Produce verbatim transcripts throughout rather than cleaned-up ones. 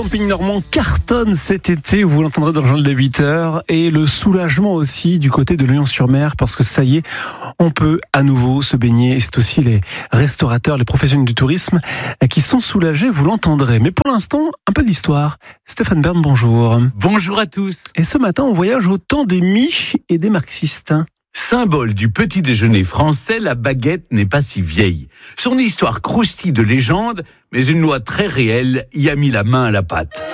camping normand cartonne cet été, vous l'entendrez dans le journal de huit heures, et le soulagement aussi du côté de Lyon-sur-Mer, parce que ça y est, on peut à nouveau se baigner. Et c'est aussi les restaurateurs, les professionnels du tourisme qui sont soulagés, vous l'entendrez. Mais pour l'instant, un peu d'histoire. Stéphane Bern, bonjour. Bonjour à tous. Et ce matin, on voyage au temps des miches et des marxistes. Symbole du petit déjeuner français, la baguette n'est pas si vieille. Son histoire croustille de légende, mais une loi très réelle y a mis la main à la pâte.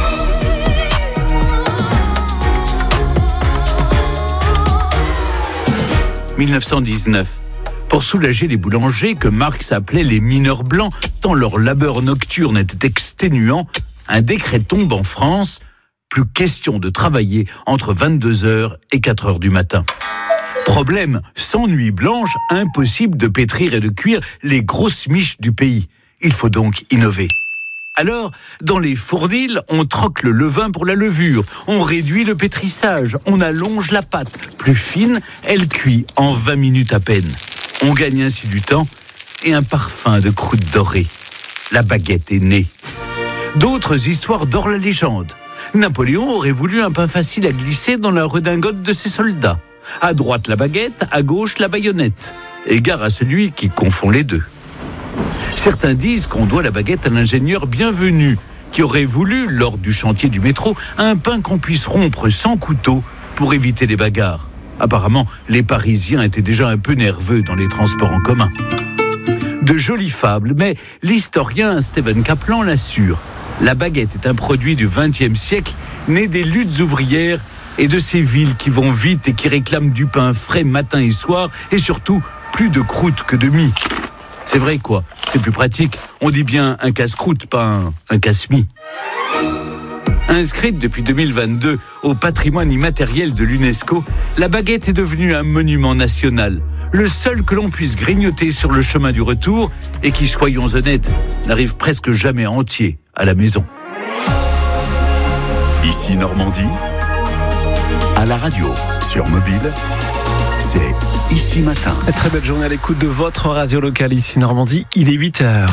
dix-neuf cent dix-neuf. Pour soulager les boulangers que Marx appelait les mineurs blancs, tant leur labeur nocturne était exténuant, un décret tombe en France. Plus question de travailler entre vingt-deux heures et quatre heures du matin. Problème, sans nuit blanche, impossible de pétrir et de cuire les grosses miches du pays. Il faut donc innover. Alors, dans les fournils, on troque le levain pour la levure, on réduit le pétrissage, on allonge la pâte. Plus fine, elle cuit en vingt minutes à peine. On gagne ainsi du temps et un parfum de croûte dorée. La baguette est née. D'autres histoires dorent la légende. Napoléon aurait voulu un pain facile à glisser dans la redingote de ses soldats. À droite la baguette, à gauche la baïonnette. Égard à celui qui confond les deux. Certains disent qu'on doit la baguette à l'ingénieur Bienvenu, qui aurait voulu, lors du chantier du métro, un pain qu'on puisse rompre sans couteau pour éviter les bagarres. Apparemment, les Parisiens étaient déjà un peu nerveux dans les transports en commun. De jolies fables, mais l'historien Stephen Kaplan l'assure. La baguette est un produit du vingtième siècle, né des luttes ouvrières et de ces villes qui vont vite et qui réclament du pain frais matin et soir, et surtout plus de croûte que de mie. C'est vrai quoi, c'est plus pratique. On dit bien un casse-croûte, pas un, un casse-mie. Inscrite depuis deux mille vingt-deux au patrimoine immatériel de l'UNESCO, la baguette est devenue un monument national. Le seul que l'on puisse grignoter sur le chemin du retour et qui, soyons honnêtes, n'arrive presque jamais entier à la maison. Ici Normandie, à la radio, sur mobile, c'est Ici Matin. Très belle journée à l'écoute de votre radio locale ici Normandie, il est huit heures.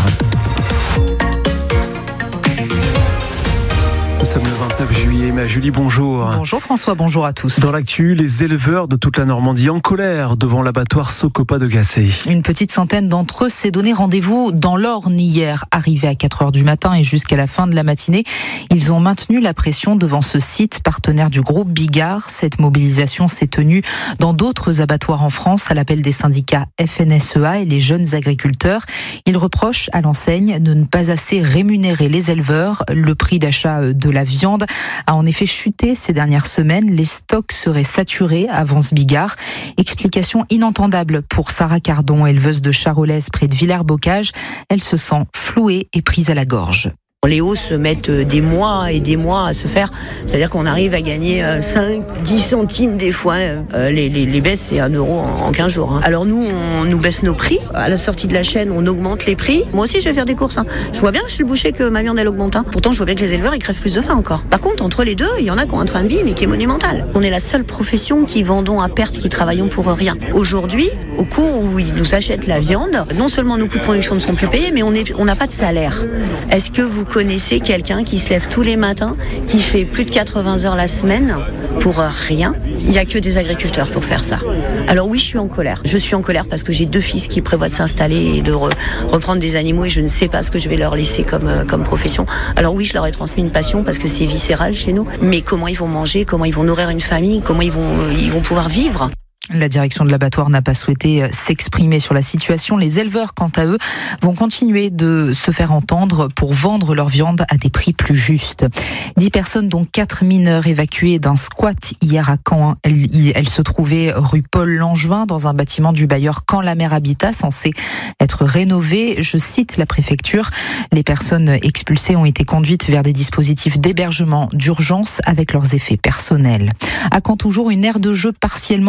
Nous sommes le vingt-neuf juillet, mais Julie, bonjour. Bonjour François, bonjour à tous. Dans l'actu, les éleveurs de toute la Normandie en colère devant l'abattoir Socopa de Gacé. Une petite centaine d'entre eux s'est donné rendez-vous dans l'Orne hier. Arrivés à quatre heures du matin et jusqu'à la fin de la matinée, ils ont maintenu la pression devant ce site partenaire du groupe Bigard. Cette mobilisation s'est tenue dans d'autres abattoirs en France à l'appel des syndicats F N S E A et les jeunes agriculteurs. Ils reprochent à l'enseigne de ne pas assez rémunérer les éleveurs. Le prix d'achat de la viande a en effet chuté ces dernières semaines. Les stocks seraient saturés, avance Bigard. Explication inentendable pour Sarah Cardon, éleveuse de Charolaise près de Villers-Bocage. Elle se sent flouée et prise à la gorge. Les hausses mettent des mois et des mois à se faire. C'est-à-dire qu'on arrive à gagner cinq, dix centimes des fois. Les, les, les baisses, c'est un euro en quinze jours. Alors nous, on nous baisse nos prix. À la sortie de la chaîne, on augmente les prix. Moi aussi, je vais faire des courses. Je vois bien, je suis le boucher, que ma viande, elle augmente. Pourtant, je vois bien que les éleveurs, ils crèvent plus de faim encore. Par contre, entre les deux, il y en a qui ont un train de vie, mais qui est monumental. On est la seule profession qui vendons à perte, qui travaillons pour rien. Aujourd'hui, au cours où ils nous achètent la viande, non seulement nos coûts de production ne sont plus payés, mais on est, on n'a pas de salaire. Est-ce que vous connaissez quelqu'un qui se lève tous les matins, qui fait plus de quatre-vingts heures la semaine pour rien? Il n'y a que des agriculteurs pour faire ça. Alors oui, je suis en colère. Je suis en colère parce que j'ai deux fils qui prévoient de s'installer et de re- reprendre des animaux et je ne sais pas ce que je vais leur laisser comme, euh, comme profession. Alors oui, je leur ai transmis une passion parce que c'est viscéral chez nous. Mais comment ils vont manger, comment ils vont nourrir une famille, comment ils vont, euh, ils vont pouvoir vivre? La direction de l'abattoir n'a pas souhaité s'exprimer sur la situation. Les éleveurs, quant à eux, vont continuer de se faire entendre pour vendre leur viande à des prix plus justes. Dix personnes, dont quatre mineurs, évacuées d'un squat hier à Caen. Elles, elles se trouvaient rue Paul Langevin, dans un bâtiment du bailleur Caen-la-Mer Habitat, censé être rénové. Je cite la préfecture. Les personnes expulsées ont été conduites vers des dispositifs d'hébergement d'urgence avec leurs effets personnels. À Caen, toujours, une aire de jeu partiellement brûlée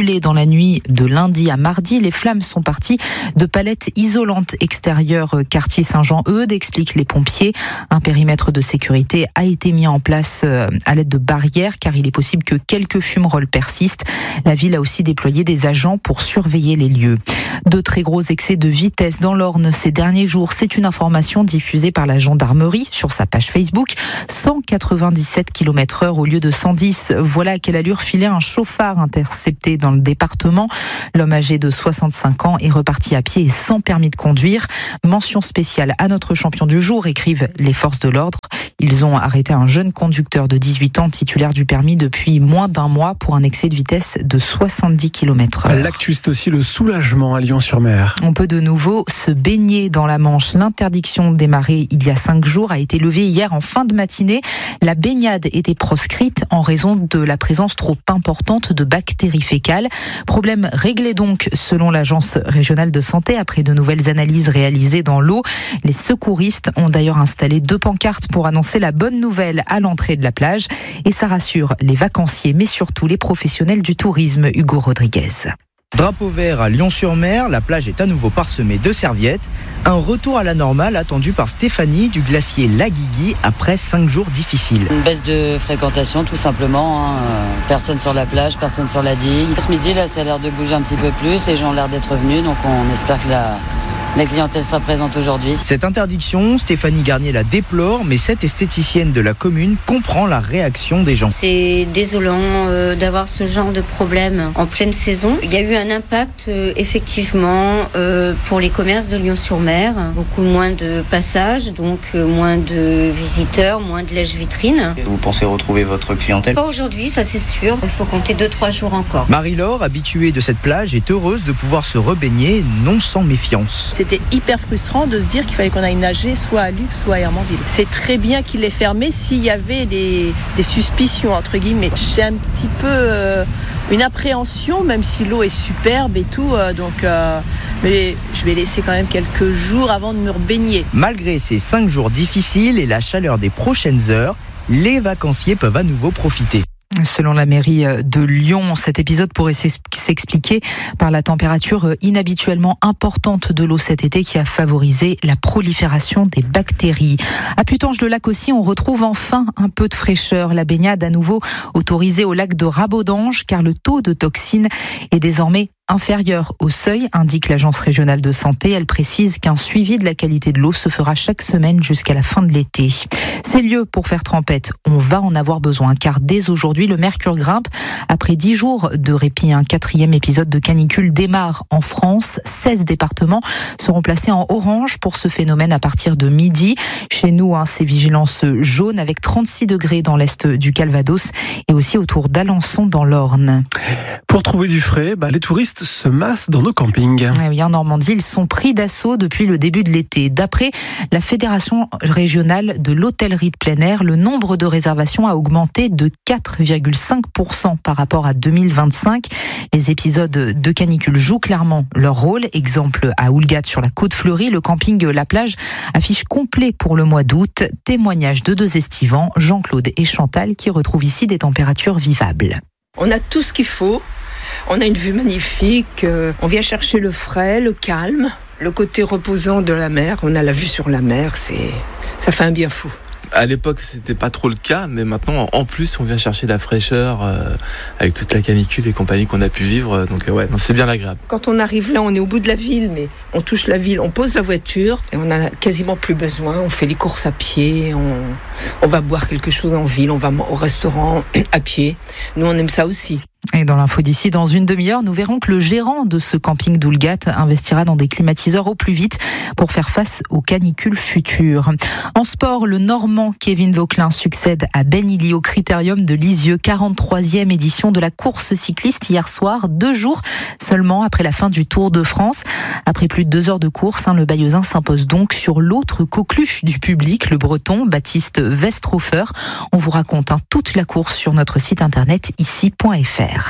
brûlé dans la nuit de lundi à mardi. Les flammes sont parties de palettes isolantes extérieures quartier Saint-Jean-Eudes, expliquent les pompiers. Un périmètre de sécurité a été mis en place à l'aide de barrières car il est possible que quelques fumerolles persistent. La ville a aussi déployé des agents pour surveiller les lieux. De très gros excès de vitesse dans l'Orne ces derniers jours. C'est une information diffusée par la gendarmerie sur sa page Facebook. cent quatre-vingt-dix-sept kilomètres heure au lieu de cent dix. Voilà à quelle allure filait un chauffard intercepté dans le département. L'homme âgé de soixante-cinq ans est reparti à pied et sans permis de conduire. Mention spéciale à notre champion du jour, écrivent les forces de l'ordre. Ils ont arrêté un jeune conducteur de dix-huit ans, titulaire du permis depuis moins d'un mois, pour un excès de vitesse de soixante-dix kilomètres heure. L'actu, c'est aussi le soulagement à Lyon-sur-Mer. On peut de nouveau se baigner dans la Manche. L'interdiction démarrée il y a cinq jours a été levée hier en fin de matinée. La baignade était proscrite en raison de la présence trop importante de bactéries fécales. Problème réglé donc selon l'Agence régionale de santé après de nouvelles analyses réalisées dans l'eau. Les secouristes ont d'ailleurs installé deux pancartes pour annoncer la bonne nouvelle à l'entrée de la plage. Et ça rassure les vacanciers, mais surtout les professionnels du tourisme. Hugo Rodriguez. Drapeau vert à Lyon-sur-Mer, la plage est à nouveau parsemée de serviettes. Un retour à la normale attendu par Stéphanie du glacier Laguigui après cinq jours difficiles. Une baisse de fréquentation tout simplement, hein. Personne sur la plage, personne sur la digue. Ce midi là ça a l'air de bouger un petit peu plus, les gens ont l'air d'être venus, donc on espère que la... La clientèle sera présente aujourd'hui. Cette interdiction, Stéphanie Garnier la déplore, mais cette esthéticienne de la commune comprend la réaction des gens. C'est désolant euh, d'avoir ce genre de problème en pleine saison. Il y a eu un impact euh, effectivement euh, pour les commerces de Lyon-sur-Mer. Beaucoup moins de passages, donc euh, moins de visiteurs, moins de lèche-vitrine. Vous pensez retrouver votre clientèle ? Pas aujourd'hui, ça c'est sûr. Il faut compter deux trois jours encore. Marie-Laure, habituée de cette plage, est heureuse de pouvoir se rebaigner, non sans méfiance. C'était hyper frustrant de se dire qu'il fallait qu'on aille nager soit à Luc, soit à Hermanville. C'est très bien qu'il ait fermé s'il y avait des, des suspicions, entre guillemets. J'ai un petit peu euh, une appréhension, même si l'eau est superbe et tout. Euh, donc, euh, mais je vais laisser quand même quelques jours avant de me rebaigner. Malgré ces cinq jours difficiles et la chaleur des prochaines heures, les vacanciers peuvent à nouveau profiter. Selon la mairie de Lyon, cet épisode pourrait s'expliquer par la température inhabituellement importante de l'eau cet été qui a favorisé la prolifération des bactéries. À Putange-de-Lac aussi, on retrouve enfin un peu de fraîcheur. La baignade à nouveau autorisée au lac de Rabodange car le taux de toxines est désormais inférieure au seuil, indique l'Agence régionale de santé. Elle précise qu'un suivi de la qualité de l'eau se fera chaque semaine jusqu'à la fin de l'été. Ces lieux pour faire trempette, on va en avoir besoin car dès aujourd'hui, le mercure grimpe. Après dix jours de répit, un quatrième épisode de canicule démarre en France. seize départements seront placés en orange pour ce phénomène à partir de midi. Chez nous, hein, c'est vigilance jaune avec trente-six degrés dans l'est du Calvados et aussi autour d'Alençon dans l'Orne. Pour trouver du frais, bah, les touristes se massent dans nos campings. Eh oui, en Normandie, ils sont pris d'assaut depuis le début de l'été. D'après la Fédération régionale de l'hôtellerie de plein air, le nombre de réservations a augmenté de quatre virgule cinq pour cent par rapport à deux mille vingt-cinq. Les épisodes de canicule jouent clairement leur rôle. Exemple à Oulgat sur la côte fleurie, le camping La Plage affiche complet pour le mois d'août. Témoignage de deux estivants, Jean-Claude et Chantal, qui retrouvent ici des températures vivables. On a tout ce qu'il faut. On a une vue magnifique, on vient chercher le frais, le calme, le côté reposant de la mer. On a la vue sur la mer, c'est, ça fait un bien fou. À l'époque, c'était pas trop le cas, mais maintenant, en plus, on vient chercher la fraîcheur euh, avec toute la canicule et compagnie qu'on a pu vivre. Donc, euh, ouais, non, c'est bien agréable. Quand on arrive là, on est au bout de la ville, mais on touche la ville, on pose la voiture et on n'a quasiment plus besoin. On fait les courses à pied, on, on va boire quelque chose en ville, on va au restaurant à pied. Nous, on aime ça aussi. Et dans l'info d'ici, dans une demi-heure, nous verrons que le gérant de ce camping d'Oulgat investira dans des climatiseurs au plus vite pour faire face aux canicules futures. En sport, le Normand Kevin Vauquelin succède à Ben Illy au Critérium de Lisieux, quarante-troisième édition de la course cycliste hier soir, deux jours seulement après la fin du Tour de France. Après plus de deux heures de course, hein, le Bayeuxin s'impose donc sur l'autre coqueluche du public, le Breton Baptiste Westrofer. On vous raconte hein, toute la course sur notre site internet ici point f r.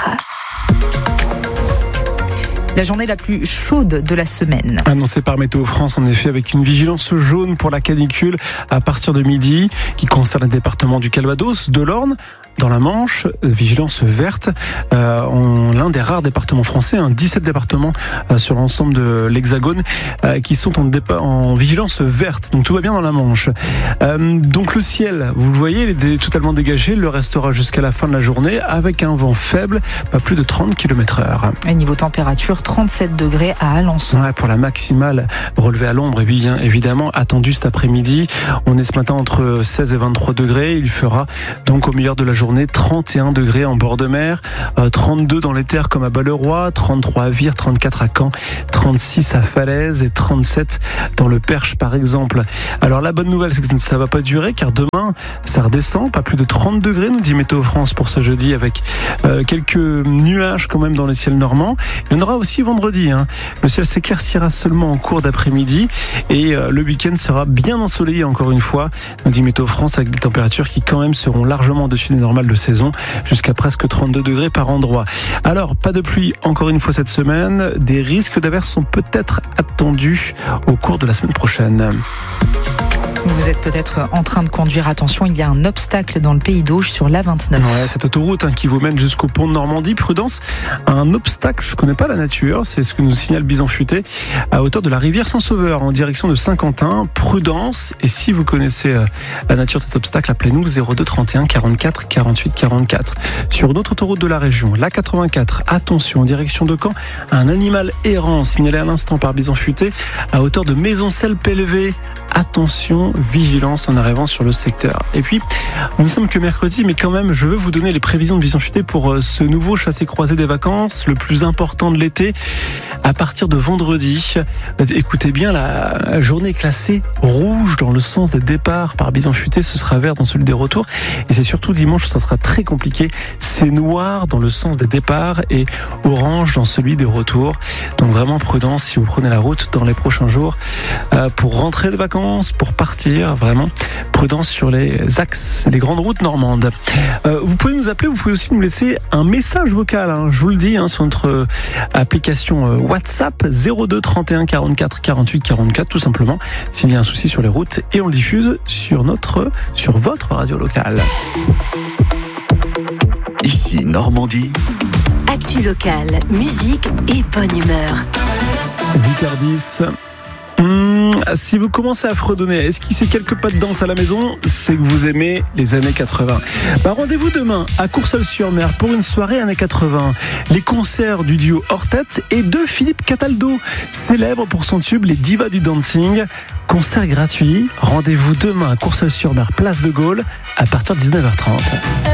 La journée la plus chaude de la semaine. Annoncée par Météo France, en effet, avec une vigilance jaune pour la canicule à partir de midi, qui concerne le département du Calvados, de l'Orne, dans la Manche, vigilance verte, euh, en l'un des rares départements français, hein, dix-sept départements euh, sur l'ensemble de l'Hexagone euh, qui sont en, dépa- en vigilance verte. Donc tout va bien dans la Manche. Euh, donc le ciel, vous le voyez, il est dé- totalement dégagé, il le restera jusqu'à la fin de la journée avec un vent faible, pas plus de trente kilomètres heure. Et niveau température, trente-sept degrés à Alençon. Ouais, pour la maximale relevée à l'ombre, et bien évidemment attendue cet après-midi. On est ce matin entre seize et vingt-trois degrés. Il fera donc au milieu de la journée trente et un degrés en bord de mer, euh, trente-deux dans les terres comme à Balleroy, trente-trois à Vire, trente-quatre à Caen, trente-six à Falaise et trente-sept dans le Perche par exemple. Alors la bonne nouvelle, c'est que ça ne va pas durer car demain ça redescend, pas plus de trente degrés nous dit Météo France pour ce jeudi avec euh, quelques nuages quand même dans le ciel normand. Il y en aura aussi vendredi. Hein. Le ciel s'éclaircira seulement en cours d'après-midi et euh, le week-end sera bien ensoleillé encore une fois, nous dit Météo France, avec des températures qui quand même seront largement au-dessus des normales de saison, jusqu'à presque trente-deux degrés par endroit. Alors, pas de pluie encore une fois cette semaine, des risques d'averses sont peut-être attendus au cours de la semaine prochaine. Vous êtes peut-être en train de conduire, attention, il y a un obstacle dans le Pays d'Auge sur l'A vingt-neuf. Ouais, cette autoroute hein, qui vous mène jusqu'au pont de Normandie, prudence, un obstacle, je ne connais pas la nature, c'est ce que nous signale Bison Futé, à hauteur de la rivière Saint-Sauveur, en direction de Saint-Quentin, prudence, et si vous connaissez euh, la nature de cet obstacle, appelez-nous le zéro deux trente et un quarante-quatre quarante-huit quarante-quatre. Sur une autre autoroute de la région, l'A quatre-vingt-quatre, attention, en direction de Caen, un animal errant, signalé à l'instant par Bison Futé, à hauteur de Maisoncelles-Pellevé, attention, vigilance en arrivant sur le secteur. Et puis, nous ne sommes que mercredi, mais quand même, je veux vous donner les prévisions de Bison Futé pour ce nouveau chassé-croisé des vacances, le plus important de l'été, à partir de vendredi. Écoutez bien, la journée est classée rouge dans le sens des départs par Bison Futé, ce sera vert dans celui des retours, et c'est surtout dimanche, ça sera très compliqué. C'est noir dans le sens des départs et orange dans celui des retours. Donc vraiment prudence si vous prenez la route dans les prochains jours euh, pour rentrer de vacances, pour partir, vraiment prudence sur les axes, les grandes routes normandes. Euh, vous pouvez nous appeler, vous pouvez aussi nous laisser un message vocal, hein, je vous le dis, hein, sur notre application euh, WhatsApp zéro deux trente et un quarante-quatre quarante-huit quarante-quatre, tout simplement, s'il y a un souci sur les routes, et on le diffuse sur notre, sur votre radio locale. Ici Normandie. Actu locale, musique et bonne humeur. huit heures dix. Mmh, si vous commencez à fredonner, est-ce qu'il y a quelques pas de danse à la maison? C'est que vous aimez les années quatre-vingts. Bah, rendez-vous demain à Courseulles-sur-Mer pour une soirée années quatre-vingts. Les concerts du duo Hortet et de Philippe Cataldo, célèbre pour son tube Les Divas du Dancing. Concert gratuit. Rendez-vous demain à Courseulles-sur-Mer, place de Gaulle, à partir de dix-neuf heures trente.